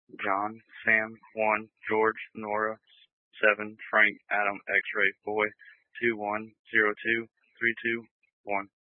John, Sam, 1, George, Nora, 7, Frank, Adam, X-ray, boy, 210232 1.